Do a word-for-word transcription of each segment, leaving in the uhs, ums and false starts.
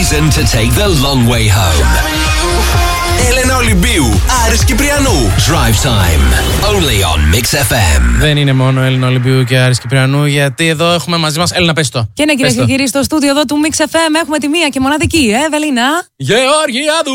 reason to take the long way home. Έλενα Ολυμπίου, Άρης Κυπριανού. Drive Time. Only on Mix εφ εμ. Δεν είναι μόνο Έλενα Ολυμπίου και Άρης Κυπριανού, γιατί εδώ έχουμε μαζί μας. Έλενα, πες το. Και ναι, κυρίες και κύριοι, στο στούντιο εδώ του Mix εφ εμ έχουμε τη μία και μοναδική, ε, Ευελίνα. Γεωργιάδου.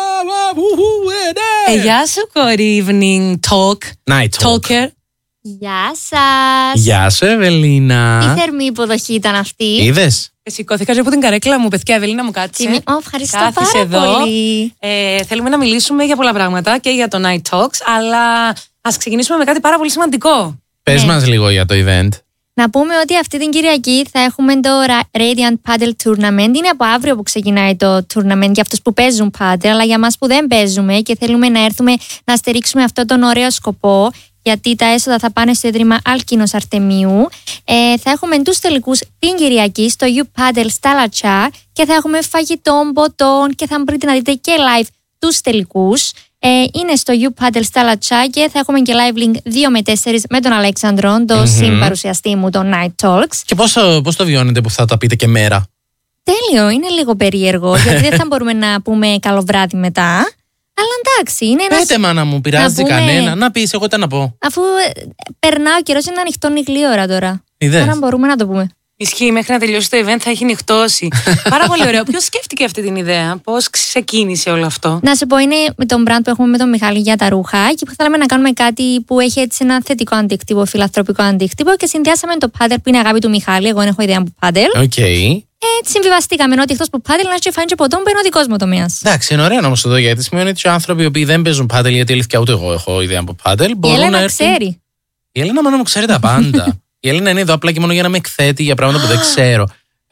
Ε, γεια σου, good evening talk. Night talk. Talker. Γεια σας. Γεια σου, Ευελίνα. Τι θερμή υποδοχή ήταν αυτή. Είδες. Σηκώθηκα από την καρέκλα μου, παιδιά. Ευελίνα μου κάτσε. Τιμή... Ω, ευχαριστώ Κάθισε πάρα εδώ. πολύ. Ε, θέλουμε να μιλήσουμε για πολλά πράγματα και για το Night Talks, αλλά ας ξεκινήσουμε με κάτι πάρα πολύ σημαντικό. Πες Ναι. μας λίγο για το event. Να πούμε ότι αυτή την Κυριακή θα έχουμε το Radiant Paddle Tournament. Είναι από αύριο που ξεκινάει το tournament για αυτούς που παίζουν paddle, αλλά για μας που δεν παίζουμε και θέλουμε να έρθουμε να στηρίξουμε αυτόν τον ωραίο σκοπό, γιατί τα έσοδα θα πάνε στο Ίδρυμα Άλκινος Αρτεμίου. Ε, θα έχουμε τους τελικούς την Κυριακή στο U Paddle στα Λατσά και θα έχουμε φαγητό, ποτών και θα μπορείτε να δείτε και live τους τελικούς. Ε, είναι στο U Paddle στα Λατσά και θα έχουμε και live link δύο με τέσσερα με τον Αλέξανδρο, τον mm-hmm. συμπαρουσιαστή μου, τον Night Talks. Και πώς το, πώς το βιώνετε που θα τα πείτε και μέρα. Τέλειο, είναι λίγο περίεργο, γιατί δεν θα μπορούμε να πούμε καλό βράδυ μετά. Αλλά εντάξει, είναι ένα. Πέτε, μάνα μου, πειράζει πούμε... κανένα. Να πεις, εγώ τι να πω. Αφού ε, περνά ο καιρός, είναι ανοιχτό νυχλή ώρα τώρα. Είδες. Άρα μπορούμε να το πούμε. Ισχύει, μέχρι να τελειώσει το event θα έχει νυχτώσει. Πάρα πολύ ωραίο. Ποιος σκέφτηκε αυτή την ιδέα, πώς ξεκίνησε όλο αυτό? Να σου πω, είναι με τον brand που έχουμε με τον Μιχάλη για τα ρούχα και που θέλαμε να κάνουμε κάτι που έχει έτσι ένα θετικό αντίκτυπο, φιλανθρωπικό αντίκτυπο και συνδυάσαμε το paddle που είναι αγάπη του Μιχάλη. Εγώ δεν έχω ιδέα από paddle. Οκ. Okay. Έτσι συμβιβαστήκαμε ότι εκτός που paddle να έχει φάνει και ποτό που είναι ο δικός μου τομέας. Εντάξει, είναι ωραίο όμως εδώ, γιατί σημαίνει ότι οι άνθρωποι οι οποίοι δεν παίζουν paddle, γιατί αλήθεια ούτε εγώ έχω ιδέα από paddle, μπορούν η Έλενα να έρθουν... ξέρει. Η Έλενα μόνο μου ξέρει τα πάντα. Η Έλενα είναι εδώ απλά και μόνο για να με εκθέτει για πράγματα που δεν ξέρω.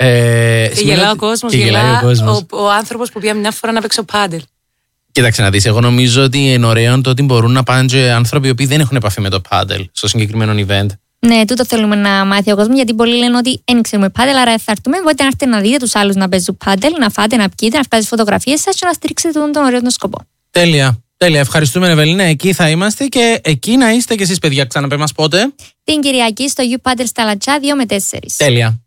Ε, και γελά ο κόσμος, γελά ο, ο άνθρωπος που πήγε μια φορά να παίξω πάντελ. Κοίταξε να δεις, εγώ νομίζω ότι είναι ωραίο το ότι μπορούν να πάνε και άνθρωποι οι οποίοι δεν έχουν επαφή με το πάντελ στο συγκεκριμένο event. Ναι, τούτο θέλουμε να μάθει ο κόσμος, γιατί πολλοί λένε ότι δεν ξέρουμε πάντελ, άρα θα έρθουμε. Μπορείτε να έρθετε να δείτε τους άλλους να παίζουν πάντελ, να φάτε, να πιείτε, να βγάζετε φωτογραφίες σας και να στηρίξετε τον, τον ωραίο τον σκοπό. Τέλεια. Τέλεια. Ευχαριστούμε, Ευελίνα. Εκεί θα είμαστε και εκεί να είστε και εσείς, παιδιά. Ξαναπέ μας πότε. Την Κυριακή στο U Paddle στα Λατσά δύο με τέσσερα. Τέλεια.